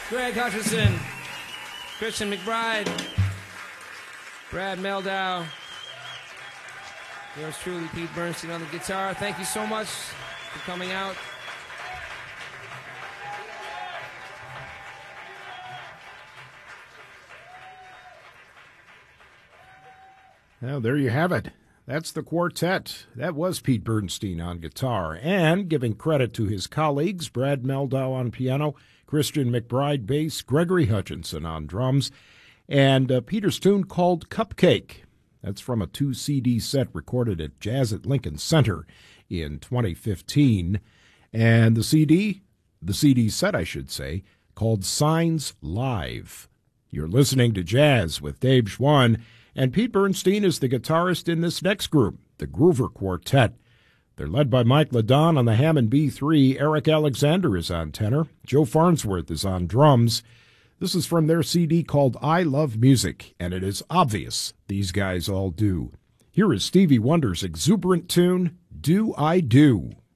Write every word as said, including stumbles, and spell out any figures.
Greg Hutchison, Christian McBride, Brad Meldow, yours truly, Pete Bernstein on the guitar. Thank you so much for coming out. Well, there you have it. That's the quartet. That was Pete Bernstein on guitar. And giving credit to his colleagues, Brad Meldow on piano, Christian McBride bass, Gregory Hutchinson on drums, and uh, Peter's tune called Cupcake. That's from a two C D set recorded at Jazz at Lincoln Center in twenty fifteen. And the C D, the C D set, I should say, called Signs Live. You're listening to Jazz with Dave Schwann. And Pete Bernstein is the guitarist in this next group, the Groover Quartet. They're led by Mike Ladon on the Hammond B three. Eric Alexander is on tenor. Joe Farnsworth is on drums. This is from their C D called I Love Music, and it is obvious these guys all do. Here is Stevie Wonder's exuberant tune, Do I Do?